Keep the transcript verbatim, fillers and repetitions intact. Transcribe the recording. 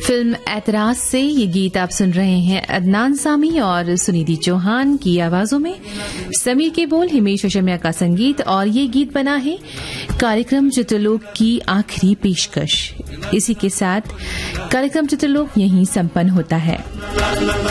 Film ऐतराज से ये गीत आप सुन रहे हैं अदनान सामी और सुनिधि चौहान की आवाजों में। समीर के बोल, हिमेश रेशमिया का संगीत और ये गीत बना है कार्यक्रम चित्रलोक की आखिरी पेशकश। इसी के साथ कार्यक्रम चित्रलोक यहीं संपन्न होता है।